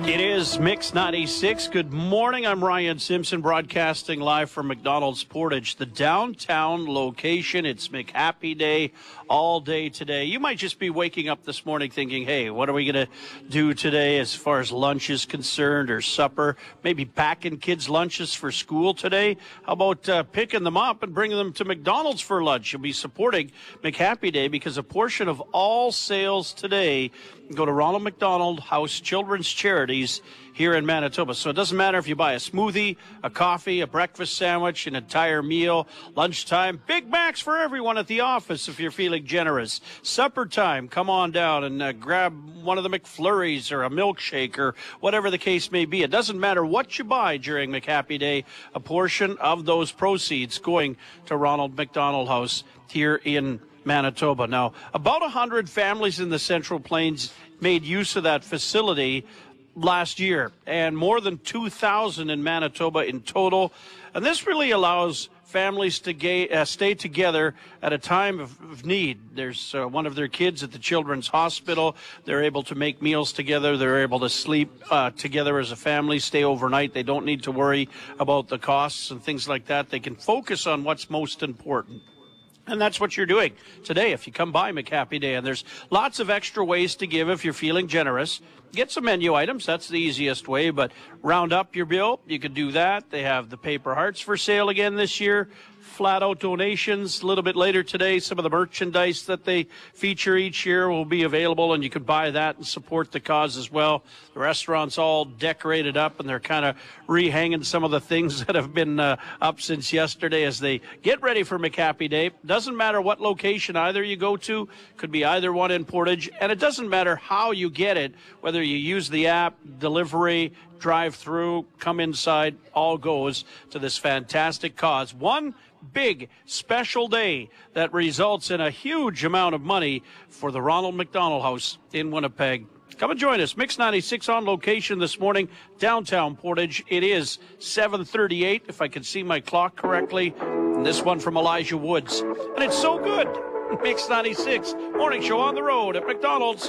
It is Mix 96. Good morning. I'm Ryan Simpson, broadcasting live from McDonald's Portage, the downtown location. It's McHappy Day all day today. You might just be waking up this morning thinking, hey, what are we going to do today as far as lunch is concerned or supper? Maybe packing kids' lunches for school today. How about picking them up and bringing them to McDonald's for lunch? You'll be supporting McHappy Day because a portion of all sales today go to Ronald McDonald House Children's Charities here in Manitoba. So it doesn't matter if you buy a smoothie, a coffee, a breakfast sandwich, an entire meal, lunchtime, Big Macs for everyone at the office if you're feeling generous. Supper time, come on down and grab one of the McFlurries or a milkshake or whatever the case may be. It doesn't matter what you buy during McHappy Day, a portion of those proceeds going to Ronald McDonald House here in Manitoba. Now, about 100 families in the Central Plains made use of that facility last year, and more than 2,000 in Manitoba in total. And this really allows families to stay together at a time of need. There's one of their kids at the Children's Hospital. They're able to make meals together. They're able to sleep together as a family, stay overnight. They don't need to worry about the costs and things like that. They can focus on what's most important. And that's what you're doing today if you come by McHappy Day. And there's lots of extra ways to give if you're feeling generous. Get some menu items. That's the easiest way. But round up your bill. You can do that. They have the paper hearts for sale again this year. Flat out donations. A little bit later today, some of the merchandise that they feature each year will be available, and you can buy that and support the cause as well. The restaurant's all decorated up, and they're kind of rehanging some of the things that have been up since yesterday as they get ready for McHappy Day. Doesn't matter what location either you go to. Could be either one in Portage, and it doesn't matter how you get it, whether you use the app, delivery, drive-through, come inside, all goes to this fantastic cause. One big special day that results in a huge amount of money for the Ronald McDonald House in Winnipeg. Come and join us. Mix 96 on location this morning, downtown Portage. It is 7:38, if I can see my clock correctly. And this one from Elijah Woods. And it's so good. Mix 96, morning show on the road at McDonald's.